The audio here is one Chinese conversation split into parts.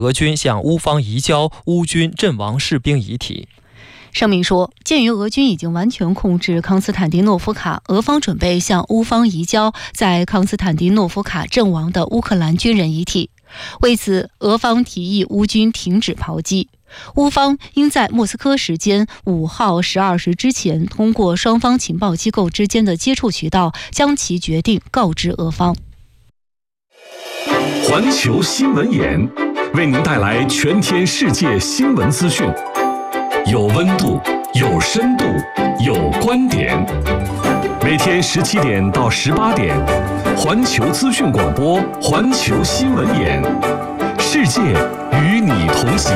俄军向乌方移交乌军阵亡士兵遗体。 声明说，鉴于俄军已经完全控制康斯坦丁诺夫卡，俄方准备向乌方移交在康斯坦丁诺夫卡阵亡的乌克兰军人遗体。为此，俄方提议乌军停止炮击，乌方应在莫斯科时间5号12时之前，通过双方情报机构之间的接触渠道，将其决定告知俄方。 环球新闻眼为您带来全天世界新闻资讯，有温度，有深度，有观点。每天17点到18点，环球资讯广播，环球新闻眼，世界与你同行。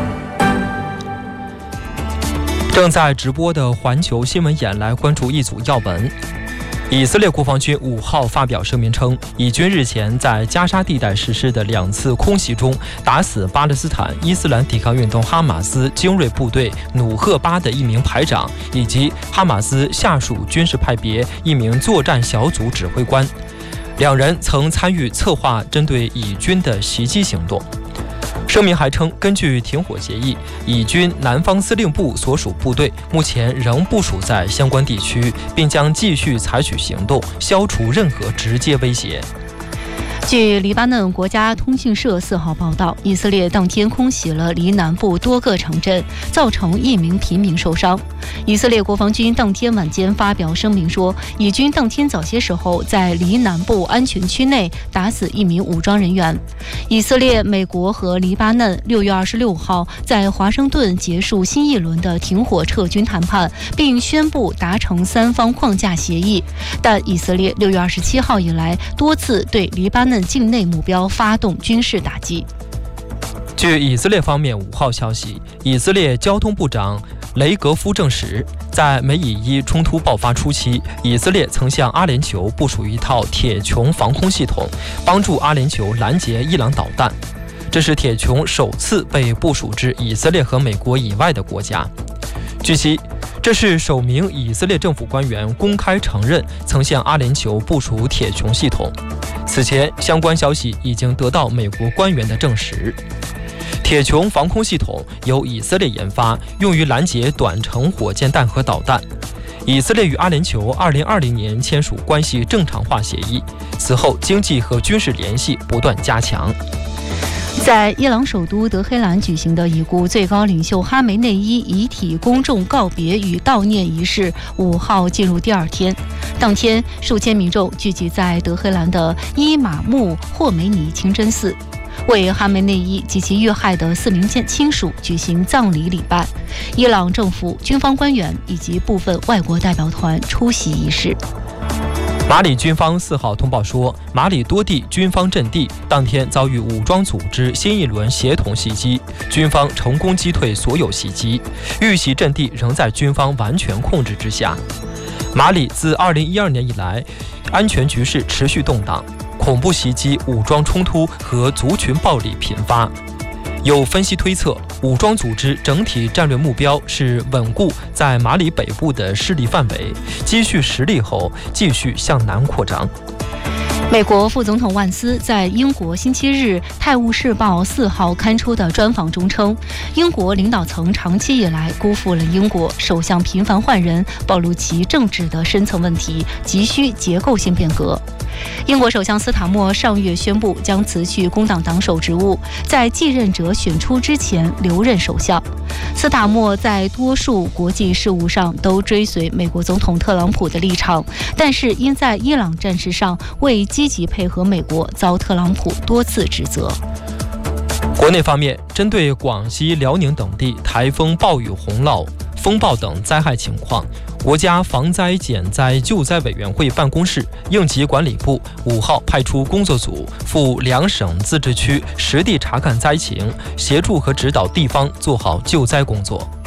正在直播的环球新闻眼来关注一组要闻。以色列国防军5号发表声明称，以军日前在加沙地带实施的2次空袭中，打死巴勒斯坦伊斯兰抵抗运动哈马斯精锐部队努赫巴的1名排长，以及哈马斯下属军事派别1名作战小组指挥官，2人曾参与策划针对以军的袭击行动。声明还称，根据停火协议，以军南方司令部所属部队目前仍部署在相关地区，并将继续采取行动，消除任何直接威胁。 据黎巴嫩国家通讯社4号报道，以色列当天空袭了黎南部多个城镇，造成1名平民受伤。以色列国防军当天晚间发表声明说，以军当天早些时候在黎南部安全区内打死1名武装人员。以色列、美国和黎巴嫩6月26号在华盛顿结束新一轮的停火撤军谈判，并宣布达成3方框架协议。但以色列6月27号以来多次对黎巴嫩境内目标发动军事打击。 据以色列方面5号消息，以色列交通部长雷格夫证实，在美以伊冲突爆发初期，以色列曾向阿联酋部署一套铁穹防空系统，帮助阿联酋拦截伊朗导弹。这是铁穹首次被部署至以色列和美国以外的国家。据悉，这是首名以色列政府官员公开承认曾向阿联酋部署铁穹系统。此前，相关消息已经得到美国官员的证实。铁穹防空系统由以色列研发，用于拦截短程火箭弹和导弹。以色列与阿联酋2020年签署关系正常化协议，此后经济和军事联系不断加强。 在伊朗首都德黑兰举行的已故最高领袖哈梅内伊遗体公众告别与悼念仪式5号进入第2天。当天，数千民众聚集在德黑兰的伊玛目霍梅尼清真寺，为哈梅内伊及其遇害的4名亲属举行葬礼礼拜。伊朗政府、军方官员以及部分外国代表团出席仪式。 马里军方4号通报说，马里多地军方阵地当天遭遇武装组织新一轮协同袭击，军方成功击退所有袭击，遇袭阵地仍在军方完全控制之下。马里自2012年以来，安全局势持续动荡，恐怖袭击、武装冲突和族群暴力频发。有分析推测，武装组织整体战略目标是稳固在马里北部的势力范围，积蓄实力后继续向南扩张。 美国副总统万斯在英国星期日《泰晤士报》4号刊出的专访中称，英国领导层长期以来辜负了英国，首相频繁换人，暴露其政治的深层问题，急需结构性变革。英国首相斯塔默上月宣布将辞去工党党首职务，在继任者选出之前留任首相。斯塔默在多数国际事务上都追随美国总统特朗普的立场，但是因在伊朗战事上未积极配合美国，遭特朗普多次指责。 国内方面，针对广西、辽宁等地台风、暴雨、洪涝、风暴等灾害情况，国家防灾减灾救灾委员会办公室、应急管理部5号派出工作组赴2省自治区实地查看灾情，协助和指导地方做好救灾工作。